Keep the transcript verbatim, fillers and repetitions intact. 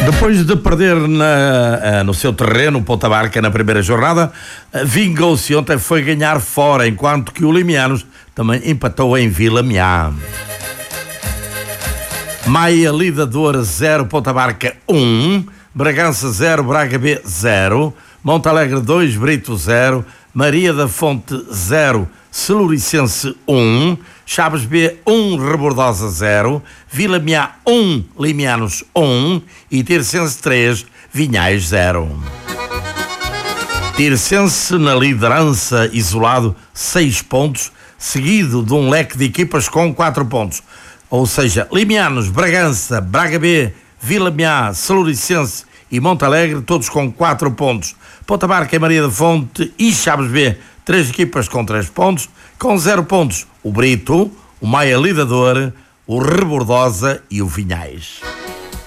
Depois de perder na, no seu terreno, Ponta Barca, na primeira jornada, vingou-se ontem, foi ganhar fora, enquanto que o Limianos também empatou em Vila Miá. Maia Lidador zero, Ponta Barca um, Bragança zero, Braga B zero, Montalegre dois, Brito zero, Maria da Fonte zero, Celuricense um, Chaves B um, Rebordosa zero, Vila Miá um, Limianos um e Tirsense três, Vinhais zero. Tirsense na liderança, isolado seis pontos, seguido de um leque de equipas com quatro pontos. Ou seja, Limianos, Bragança, Braga B, Vila Miá, Celuricense e Montalegre, todos com quatro pontos. Ponta Barca e Maria da Fonte e Chaves B, três equipas com três pontos. Com zero pontos, o Brito, o Maia Lidador, o Rebordosa e o Vinhais.